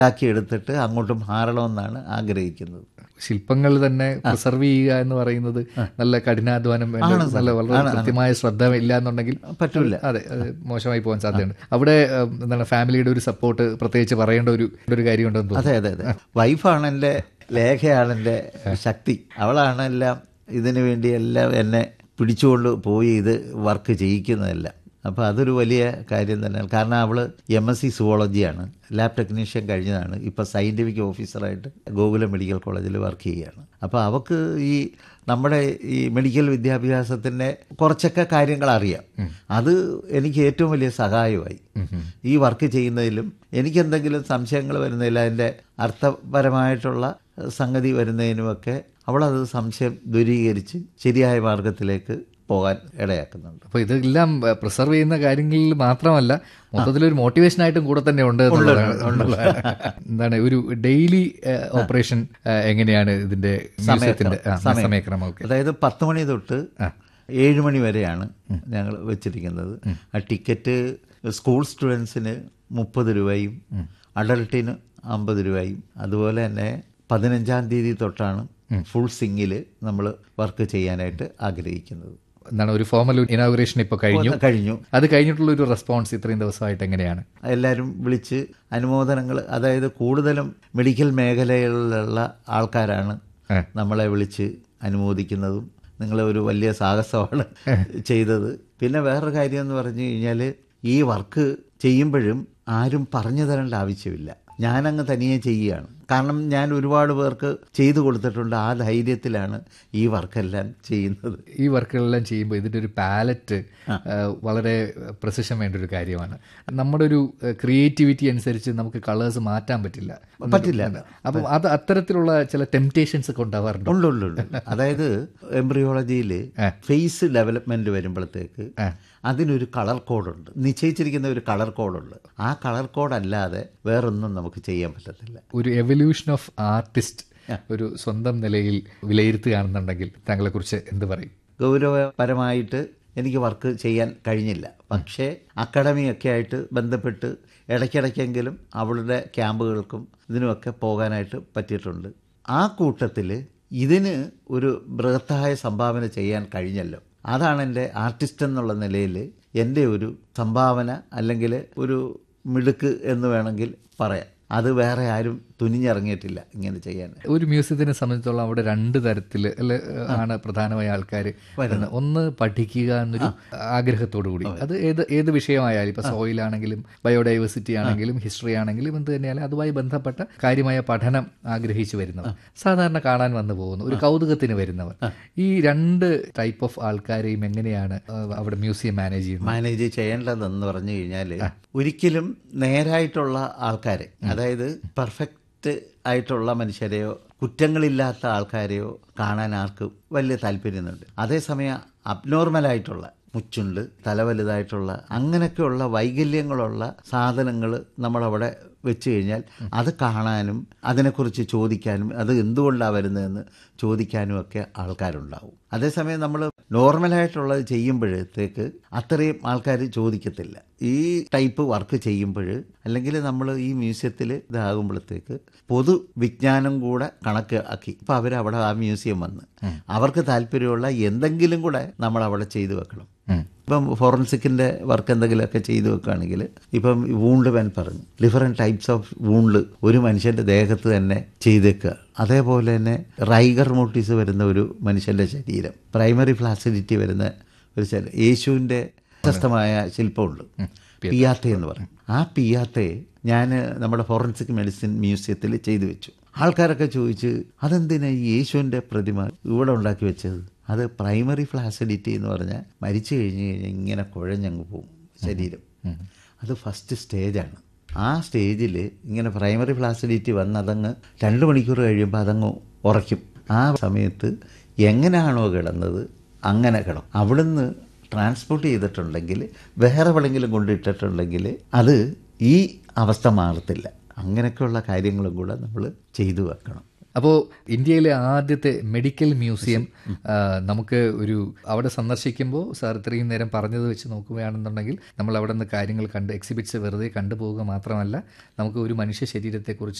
ആക്കി എടുത്തിട്ട് അങ്ങോട്ട് മാറണമെന്നാണ് ആഗ്രഹിക്കുന്നത്. ശില്പങ്ങൾ തന്നെ പ്രിസർവ് ചെയ്യുക എന്ന് പറയുന്നത് നല്ല കഠിനാധ്വാനം വേണ്ട, നല്ല വളരെ കൃത്യമായ ശ്രദ്ധ ഇല്ല എന്നുണ്ടെങ്കിൽ പറ്റില്ല. അതെ, മോശമായി പോകാൻ സാധ്യതയുണ്ട്. അവിടെ എന്താണ് ഫാമിലിയുടെ ഒരു സപ്പോർട്ട് പ്രത്യേകിച്ച് പറയേണ്ട ഒരു കാര്യമുണ്ടെന്ന് തോന്നുന്നു. അതെ അതെ അതെ. വൈഫാണ് എൻ്റെ, ലേഖയാണ് എൻ്റെ ശക്തി. അവളാണ് എല്ലാം ഇതിനു വേണ്ടി എല്ലാം എന്നെ പിടിച്ചുകൊണ്ട് പോയി ഇത് വർക്ക് ചെയ്യിക്കുന്നതല്ല. അപ്പോൾ അതൊരു വലിയ കാര്യം തന്നെയാണ്. കാരണം അവൾ MSc സുവോളജിയാണ്, ലാബ് ടെക്നീഷ്യൻ കഴിഞ്ഞതാണ്. ഇപ്പോൾ സയൻറ്റിഫിക് ഓഫീസറായിട്ട് ഗോകുലം മെഡിക്കൽ കോളേജിൽ വർക്ക് ചെയ്യുകയാണ്. അപ്പോൾ അവൾക്ക് ഈ നമ്മുടെ ഈ മെഡിക്കൽ വിദ്യാഭ്യാസത്തിൻ്റെ കുറച്ചൊക്കെ കാര്യങ്ങൾ അറിയാം. അത് എനിക്ക് ഏറ്റവും വലിയ സഹായമായി ഈ വർക്ക് ചെയ്യുന്നതിലും. എനിക്കെന്തെങ്കിലും സംശയങ്ങൾ വരുന്നതിൽ അതിൻ്റെ അർത്ഥപരമായിട്ടുള്ള സംഗതി വരുന്നതിനുമൊക്കെ അവളത് സംശയം ദൂരീകരിച്ച് ശരിയായ മാർഗത്തിലേക്ക് പോകാൻ ഇടയാക്കുന്നുണ്ട്. അപ്പോൾ ഇതെല്ലാം പ്രിസർവ് ചെയ്യുന്ന കാര്യങ്ങളിൽ മാത്രമല്ല, മൊത്തത്തിലൊരു മോട്ടിവേഷനായിട്ടും കൂടെ തന്നെ ഉണ്ട് എന്താണ് ഒരു ഡെയിലി ഓപ്പറേഷൻ എങ്ങനെയാണ് ഇതിന്റെ സമയക്രമമൊക്കെ? അതായത് 10 മണി തൊട്ട് 7 മണി വരെയാണ് ഞങ്ങൾ വെച്ചിരിക്കുന്നത്. ആ ടിക്കറ്റ് സ്കൂൾ സ്റ്റുഡൻസിന് 30 രൂപയും അഡൾട്ടിന് 50 രൂപയും. അതുപോലെ തന്നെ 15-ാം തീയതി തൊട്ടാണ് ഫുൾ സിംഗിൽ നമ്മൾ വർക്ക് ചെയ്യാനായിട്ട് ആഗ്രഹിക്കുന്നത്. എന്താണ് ഒരു ഫോർമൽ ഇനോഗ്രേഷൻ ഇപ്പോൾ കഴിഞ്ഞു. അത് കഴിഞ്ഞിട്ടുള്ള ഒരു റെസ്പോൺസ് ഇത്രയും ദിവസമായിട്ട് എങ്ങനെയാണ്? എല്ലാവരും വിളിച്ച് അനുമോദനങ്ങൾ, അതായത് കൂടുതലും മെഡിക്കൽ മേഖലയിലുള്ള ആൾക്കാരാണ് നമ്മളെ വിളിച്ച് അനുമോദിക്കുന്നതും. നിങ്ങൾ ഒരു വലിയ സാഹസമാണ് ചെയ്തത്. പിന്നെ വേറൊരു കാര്യം എന്ന് പറഞ്ഞു കഴിഞ്ഞാൽ, ഈ വർക്ക് ചെയ്യുമ്പോഴും ആരും പറഞ്ഞു തരേണ്ട ആവശ്യമില്ല. ഞാനങ്ങ് തനിയെ ചെയ്യുകയാണ്. കാരണം ഞാൻ ഒരുപാട് പേർക്ക് ചെയ്തു കൊടുത്തിട്ടുണ്ട്. ആ ധൈര്യത്തിലാണ് ഈ വർക്കെല്ലാം ചെയ്യുന്നത്. ഈ വർക്കുകളെല്ലാം ചെയ്യുമ്പോൾ ഇതിൻ്റെ ഒരു പാലറ്റ് വളരെ പ്രസിഷൻ വേണ്ട ഒരു കാര്യമാണ്. നമ്മുടെ ഒരു ക്രിയേറ്റിവിറ്റി അനുസരിച്ച് നമുക്ക് കളേഴ്സ് മാറ്റാൻ പറ്റില്ല. അപ്പം അത് അത്തരത്തിലുള്ള ചില ടെംപ്റ്റേഷൻസ് ഒക്കെ ഉണ്ടാവാറുണ്ട്. ഉണ്ട്. അതായത് എംബ്രിയോളജിയിൽ ഫേസ് ഡെവലപ്മെന്റ് വരുമ്പോഴത്തേക്ക് അതിനൊരു കളർ കോഡുണ്ട്, നിശ്ചയിച്ചിരിക്കുന്ന ഒരു കളർ കോഡുണ്ട്. ആ കളർ കോഡ് അല്ലാതെ വേറൊന്നും നമുക്ക് ചെയ്യാൻ പറ്റത്തില്ല. ഒരു എവല്യൂഷൻ ഓഫ് ആർട്ടിസ്റ്റ് ഒരു സ്വന്തം നിലയിൽ വിലയിരുത്തുകയാണെന്നുണ്ടെങ്കിൽ താങ്കളെക്കുറിച്ച് എന്ത് പറയും? ഗൗരവപരമായിട്ട് എനിക്ക് വർക്ക് ചെയ്യാൻ കഴിഞ്ഞില്ല. പക്ഷേ അക്കാഡമിയൊക്കെ ആയിട്ട് ബന്ധപ്പെട്ട് ഇടയ്ക്കിടയ്ക്കെങ്കിലും അവളുടെ ക്യാമ്പുകൾക്കും ഇതിനുമൊക്കെ പോകാനായിട്ട് പറ്റിയിട്ടുണ്ട്. ആ കൂട്ടത്തിൽ ഇതിന് ഒരു ബൃഹത്തായ സംഭാവന ചെയ്യാൻ കഴിഞ്ഞല്ലോ. അതാണ് എൻ്റെ ആർട്ടിസ്റ്റ് എന്നുള്ള നിലയിൽ എൻ്റെ ഒരു സംഭാവന, അല്ലെങ്കിൽ ഒരു മിടുക്ക് എന്ന് വേണമെങ്കിൽ പറയാം. അത് വേറെ ആരും തുനിഞ്ഞിറങ്ങിയിട്ടില്ല ഇങ്ങനെ ചെയ്യാൻ. ഒരു മ്യൂസിയത്തിനെ സംബന്ധിച്ചോളം അവിടെ 2 തരത്തിൽ ആണ് പ്രധാനമായ ആൾക്കാർ വരുന്നത്. ഒന്ന് പഠിക്കുക എന്നൊരു ആഗ്രഹത്തോടു കൂടി, അത് ഏത് വിഷയമായാലും, ഇപ്പോൾ സോയിലാണെങ്കിലും ബയോഡൈവേഴ്സിറ്റി ആണെങ്കിലും ഹിസ്റ്ററി ആണെങ്കിലും എന്ത് തന്നെയാലും അതുമായി ബന്ധപ്പെട്ട കാര്യമായ പഠനം ആഗ്രഹിച്ചു വരുന്നവർ, സാധാരണ കാണാൻ വന്നു പോകുന്നു, ഒരു കൗതുകത്തിന് വരുന്നവർ. ഈ 2 ടൈപ്പ് ഓഫ് ആൾക്കാരെയും എങ്ങനെയാണ് അവിടെ മ്യൂസിയം മാനേജ് ചെയ്യേണ്ടതെന്ന് പറഞ്ഞു കഴിഞ്ഞാൽ, ഒരിക്കലും നേരായിട്ടുള്ള ആൾക്കാരെ, അതായത് പെർഫെക്റ്റ് ആയിട്ടുള്ള മനുഷ്യരെയോ കുറ്റങ്ങളില്ലാത്ത ആൾക്കാരെയോ കാണാൻ ആർക്കും വലിയ താല്പര്യമുണ്ട്. അതേസമയം അബ്നോർമലായിട്ടുള്ള, മുച്ചുണ്ട്, തല വലുതായിട്ടുള്ള, അങ്ങനെയൊക്കെയുള്ള വൈകല്യങ്ങളുള്ള സാധനങ്ങൾ നമ്മളവിടെ വെച്ച് കഴിഞ്ഞാൽ അത് കാണാനും അതിനെക്കുറിച്ച് ചോദിക്കാനും അത് എന്തുകൊണ്ടാണ് വരുന്നതെന്ന് ചോദിക്കാനും ഒക്കെ ആൾക്കാരുണ്ടാവും. അതേസമയം നമ്മൾ നോർമലായിട്ടുള്ളത് ചെയ്യുമ്പോഴത്തേക്ക് അത്രയും ആൾക്കാർ ചോദിക്കത്തില്ല. ഈ ടൈപ്പ് വർക്ക് ചെയ്യുമ്പോൾ, അല്ലെങ്കിൽ നമ്മൾ ഈ മ്യൂസിയത്തിൽ ഇതാകുമ്പോഴത്തേക്ക് പൊതുവിജ്ഞാനം കൂടെ കണക്ക് ആക്കി ഇപ്പം അവരവിടെ ആ മ്യൂസിയം വന്ന് അവർക്ക് താല്പര്യമുള്ള എന്തെങ്കിലും കൂടെ നമ്മളവിടെ ചെയ്തു വെക്കണം. ഇപ്പം ഫോറൻസിക്കിൻ്റെ വർക്ക് എന്തെങ്കിലുമൊക്കെ ചെയ്തു വെക്കുകയാണെങ്കിൽ, ഇപ്പം വൂണ്ട് മാൻ പറഞ്ഞു, ഡിഫറെൻറ്റ് ടൈപ്സ് ഓഫ് വൂണ്ട് ഒരു മനുഷ്യൻ്റെ ദേഹത്ത് തന്നെ ചെയ്തേക്കുക. അതേപോലെ തന്നെ റൈഗർ മോട്ടീസ് വരുന്ന ഒരു മനുഷ്യൻ്റെ ശരീരം, പ്രൈമറി ഫ്ലാസിഡിറ്റി വരുന്ന ഒരു ശരീരം, യേശുവിൻ്റെ പ്രശസ്തമായ ശില്പമുണ്ട്, പിയാത്തെ എന്ന് പറയും. ആ പിയാത്തെ ഞാൻ നമ്മുടെ ഫോറൻസിക് മെഡിസിൻ മ്യൂസിയത്തിൽ ചെയ്തു വെച്ചു. ആൾക്കാരൊക്കെ ചോദിച്ച്, അതെന്തിനാ ഈ യേശുവിൻ്റെ പ്രതിമ ഇവിടെ ഉണ്ടാക്കി വെച്ചത്? അത് പ്രൈമറി ഫ്ലാസിഡിറ്റി എന്ന് പറഞ്ഞാൽ മരിച്ചു കഴിഞ്ഞ് ഇങ്ങനെ കുഴഞ്ഞങ്ങ് പോകും ശരീരം. അത് ഫസ്റ്റ് സ്റ്റേജാണ്. ആ സ്റ്റേജിൽ ഇങ്ങനെ പ്രൈമറി ഫ്ലാസിഡിറ്റി വന്ന് അതങ്ങ് 2 മണിക്കൂർ കഴിയുമ്പോൾ അതങ്ങ് ഉറയ്ക്കും. ആ സമയത്ത് എങ്ങനെയാണോ കിടന്നത് അങ്ങനെ കിടക്കും. അവിടുന്ന് ട്രാൻസ്പോർട്ട് ചെയ്തിട്ടുണ്ടെങ്കിൽ, വേറെ എവിടെയെങ്കിലും കൊണ്ടിട്ടിട്ടുണ്ടെങ്കിൽ അത് ഈ അവസ്ഥ മാറത്തില്ല. അങ്ങനെയൊക്കെയുള്ള കാര്യങ്ങളും കൂടെ നമ്മൾ ചെയ്തു വെക്കണം. അപ്പോൾ ഇന്ത്യയിലെ ആദ്യത്തെ മെഡിക്കൽ മ്യൂസിയം നമുക്ക് ഒരു അവിടെ സന്ദർശിക്കുമ്പോൾ സാർ ഇത്രയും നേരം പറഞ്ഞത് വെച്ച് നോക്കുകയാണെന്നുണ്ടെങ്കിൽ നമ്മൾ അവിടെ നിന്ന് കാര്യങ്ങൾ കണ്ട് എക്സിബിറ്റ്സ് വെറുതെ കണ്ടുപോവുക മാത്രമല്ല നമുക്ക് ഒരു മനുഷ്യ ശരീരത്തെക്കുറിച്ച്